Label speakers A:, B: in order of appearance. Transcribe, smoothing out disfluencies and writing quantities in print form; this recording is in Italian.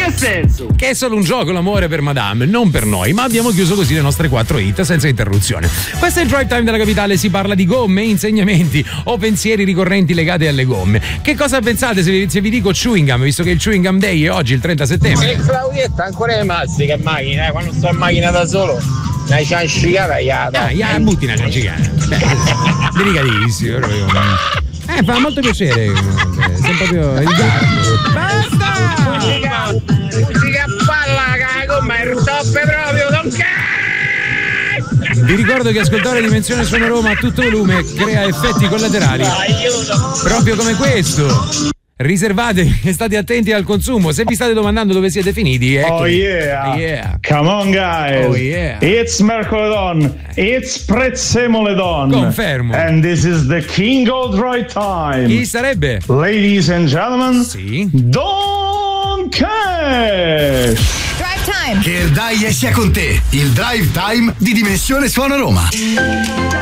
A: che senso?
B: Che è solo un gioco, l'amore per Madame, non per noi, ma abbiamo chiuso così le nostre 4 hit senza interruzione. Questo è il Drive Time della Capitale, si parla di gomme, insegnamenti o pensieri ricorrenti legati alle gomme. Che cosa pensate se vi dico chewing gum, visto che il chewing gum day è oggi, il 30 settembre?
C: Il Claudietta ancora le mastica in macchina, quando sto in macchina da solo, una ciancicata
B: butti una ciancicata. Delicatissimo. Fa molto piacere. Sei proprio il gatto. Basta!
C: Musica a palla, cago, ma il top proprio, non
B: Vi ricordo che ascoltare Dimensione Suono Roma a tutto volume crea effetti collaterali. Proprio come questo. Riservate e state attenti al consumo. Se vi state domandando dove siete finiti,
D: oh yeah. Come on guys.
B: Oh yeah.
D: It's Mercoledon. It's Prezzemoledon.
B: Confermo.
D: And this is the King of Drive Time.
B: Chi sarebbe?
D: Ladies and gentlemen.
B: Sì.
D: Don Cash.
E: Drive Time.
F: Che il dai sia con te. Il Drive Time di Dimensione Suono Roma.